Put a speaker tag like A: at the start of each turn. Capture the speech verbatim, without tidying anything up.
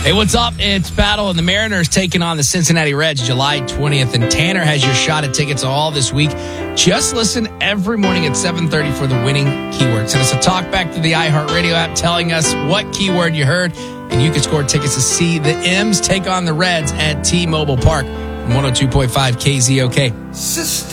A: Hey, what's up? It's Battle, and the Mariners taking on the Cincinnati Reds July twentieth. And Tanner has your shot at tickets all this week. Just listen every morning at seven thirty for the winning keyword. Send us a talk back to the iHeartRadio app telling us what keyword you heard, and you can score tickets to see the M's take on the Reds at T-Mobile Park. one oh two point five K Z O K.